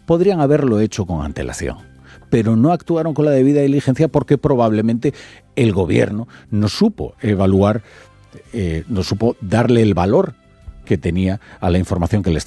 podrían haberlo hecho con antelación, pero no actuaron con la debida diligencia porque probablemente el gobierno no supo evaluar, no supo darle el valor que tenía a la información que le